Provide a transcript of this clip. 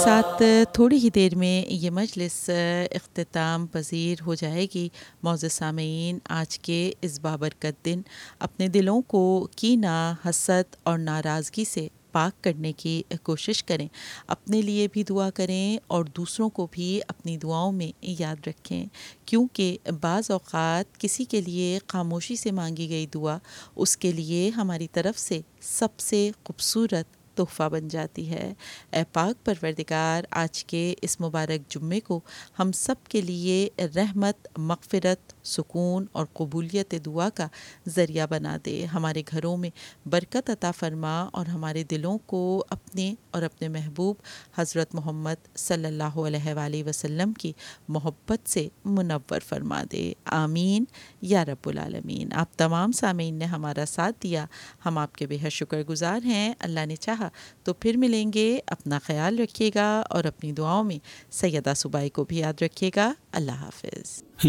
ساتھ تھوڑی ہی دیر میں یہ مجلس اختتام پذیر ہو جائے گی۔ معزز سامعین، آج کے اس بابرکت دن اپنے دلوں کو کینہ، حسد اور ناراضگی سے پاک کرنے کی کوشش کریں۔ اپنے لیے بھی دعا کریں اور دوسروں کو بھی اپنی دعاؤں میں یاد رکھیں، کیونکہ بعض اوقات کسی کے لیے خاموشی سے مانگی گئی دعا اس کے لیے ہماری طرف سے سب سے خوبصورت تحفہ بن جاتی ہے۔ اے پاک پروردگار، آج کے اس مبارک جمعے کو ہم سب کے لیے رحمت، مغفرت، سکون اور قبولیت دعا کا ذریعہ بنا دے۔ ہمارے گھروں میں برکت عطا فرما اور ہمارے دلوں کو اپنے اور اپنے محبوب حضرت محمد صلی اللہ علیہ وآلہ وسلم کی محبت سے منور فرما دے۔ آمین یا رب العالمین۔ آپ تمام سامعین نے ہمارا ساتھ دیا، ہم آپ کے بے حد شکر گزار ہیں۔ اللہ نے چاہا تو پھر ملیں گے۔ اپنا خیال رکھیے گا اور اپنی دعاؤں میں سیدہ صبائی کو بھی یاد رکھیے گا۔ اللہ حافظ۔